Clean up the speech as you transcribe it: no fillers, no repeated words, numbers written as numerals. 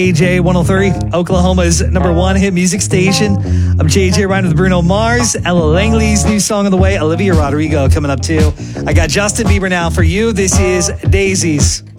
AJ 103, Oklahoma's number one hit music station. I'm JJ Ryan with Bruno Mars. Ella Langley's new song on the way. Olivia Rodrigo coming up too. I got Justin Bieber now for you. This is Daisies.